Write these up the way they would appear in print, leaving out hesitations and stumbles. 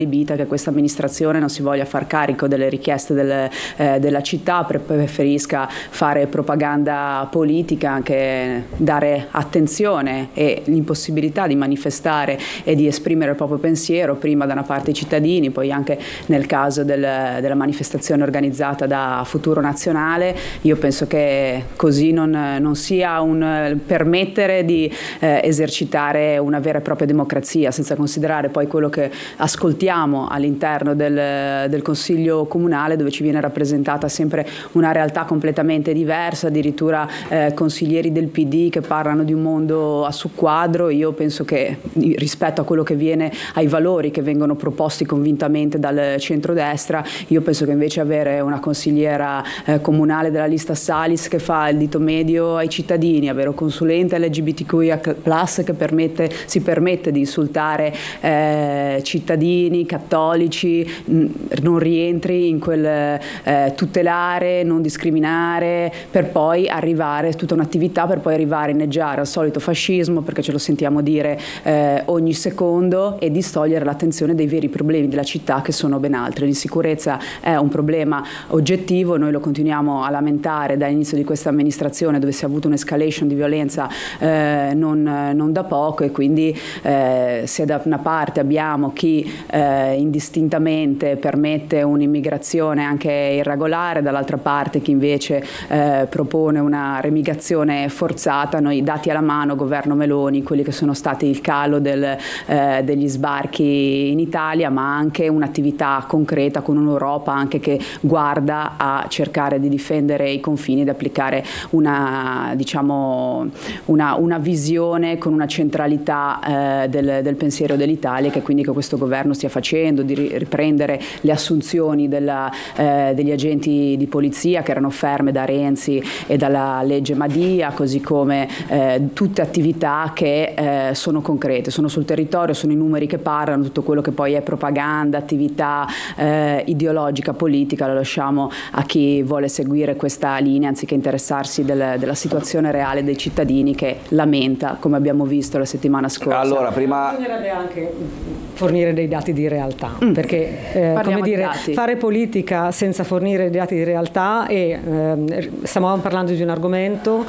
che questa amministrazione non si voglia far carico delle richieste della città, preferisca fare propaganda politica, anche dare attenzione e l'impossibilità di manifestare e di esprimere il proprio pensiero, prima da una parte i cittadini, poi anche nel caso della manifestazione organizzata da Futuro Nazionale. Io penso che così non sia un permettere di esercitare una vera e propria democrazia, senza considerare poi quello che ascoltiamo all'interno del Consiglio Comunale, dove ci viene rappresentata sempre una realtà completamente diversa, addirittura consiglieri del PD che parlano di un mondo a soqquadro. Io penso che rispetto a quello che viene, ai valori che vengono proposti convintamente dal centrodestra, io penso che invece avere una consigliera comunale della lista Salis che fa il dito medio ai cittadini, avere un consulente LGBTQIA+ che si permette di insultare cittadini cattolici, non rientri in quel tutelare, non discriminare, per poi arrivare, tutta un'attività per poi arrivare a inneggiare al solito fascismo, perché ce lo sentiamo dire ogni secondo, e distogliere l'attenzione dai veri problemi della città, che sono ben altri. L'insicurezza è un problema oggettivo, noi lo continuiamo a lamentare dall'inizio di questa amministrazione, dove si è avuto un'escalation di violenza non da poco, e quindi se da una parte abbiamo chi indistintamente permette un'immigrazione anche irregolare, dall'altra parte chi invece propone una remigrazione forzata, noi dati alla mano, governo Meloni, quelli che sono stati il calo degli sbarchi in Italia, ma anche un'attività concreta con un'Europa anche che guarda a cercare di difendere i confini, di applicare una visione con una centralità del pensiero dell'Italia, che quindi che questo governo stia facendo, di riprendere le assunzioni degli agenti di polizia che erano ferme da Renzi e dalla legge Madia, così come tutte attività che sono concrete, sono sul territorio, sono i numeri che parlano. Tutto quello che poi è propaganda, attività ideologica, politica, lo lasciamo a chi vuole seguire questa linea anziché interessarsi della situazione reale dei cittadini, che lamenta, come abbiamo visto la settimana scorsa. Allora, prima bisognerebbe anche fornire dei dati di realtà, perché come dire, fare politica senza fornire dei dati di realtà, e stiamo parlando di un argomento,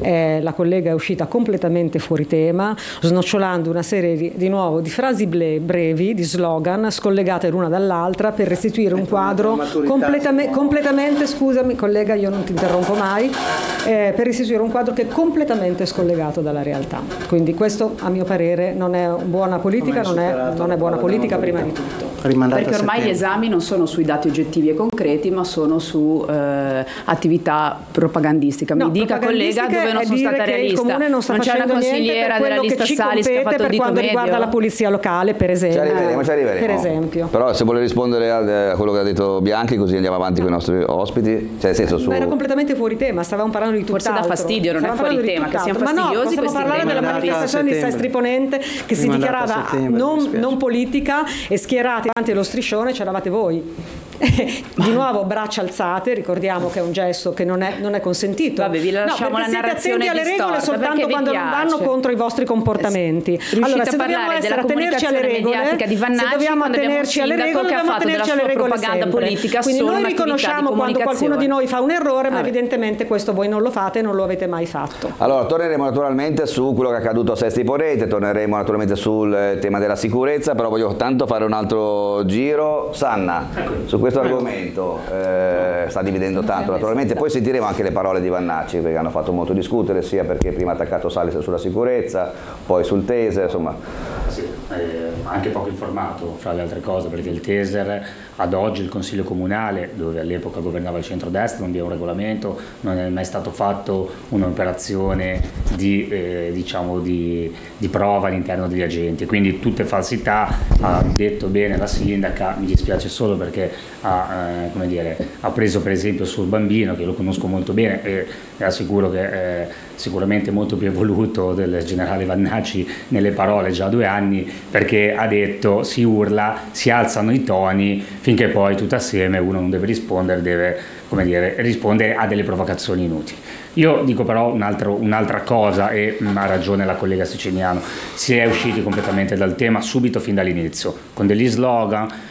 la collega è uscita completamente fuori tema, snocciolando una serie di nuovo di frasi brevi, di slogan scollegate l'una dall'altra, per restituire un quadro completamente, scusami collega, io non ti interrompo mai, per restituire un quadro che è completamente scollegato dalla realtà. Quindi questo, a mio parere, non è buona politica, non è buona politica prima di tutto. Perché ormai gli esami non sono sui dati oggettivi e concreti, ma sono su attività propagandistica. Mi dica, collega, dove non sono stata realista. Non c'è una consigliera della lista Salis che ha fatto il dito medio? Per quanto riguarda la polizia locale, per esempio. Ci arriveremo. Per esempio. Però se vuole rispondere a quello che ha detto Bianchi, così andiamo avanti con i nostri ospiti. Cioè, nel senso, era completamente fuori tema, stavamo parlando di tutt'altro. Forse dà fastidio, non è fuori tema, che siamo fastidiosi. Ma no, possiamo parlare della manifestazione di Sestri Ponente che si dichiarava non politica, e schierati davanti allo striscione c'eravate voi. Di nuovo braccia alzate, ricordiamo che è un gesto che non è consentito. Vabbè, vi lasciamo la narrazione siete attenti alle regole soltanto quando non vanno contro i vostri comportamenti. Allora, se dobbiamo essere a tenerci alle regole, se dobbiamo attenerci alle regole, dobbiamo attenerci alle regole sempre. Quindi noi riconosciamo quando qualcuno di noi fa un errore, ma evidentemente questo voi non lo fate e non lo avete mai fatto. Allora, torneremo naturalmente su quello che è accaduto a Sestri Ponente, torneremo naturalmente sul tema della sicurezza, però voglio tanto fare un altro giro. Sanna, su questo argomento sta dividendo tanto naturalmente, poi sentiremo anche le parole di Vannacci, perché hanno fatto molto discutere, sia perché prima ha attaccato Salis sulla sicurezza, poi sul taser, insomma. Sì, anche poco informato fra le altre cose, perché il taser ad oggi, il Consiglio Comunale, dove all'epoca governava il centrodestra, non vi è un regolamento, non è mai stato fatto un'operazione di prova all'interno degli agenti, quindi tutte falsità. Ha detto bene la sindaca, mi dispiace solo perché ha preso per esempio sul bambino, che lo conosco molto bene e assicuro che è sicuramente molto più evoluto del generale Vannacci nelle parole già 2 anni, perché ha detto si urla, si alzano i toni, finché poi tutto assieme uno non deve rispondere, deve rispondere a delle provocazioni inutili. Io dico però un'altra cosa, e ha ragione la collega Siciliano, si è usciti completamente dal tema subito fin dall'inizio, con degli slogan,